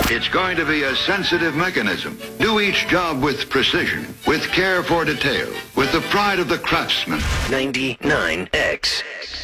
It's going to be a sensitive mechanism. Do each job with precision, with care for detail, with the pride of the craftsman. 99X.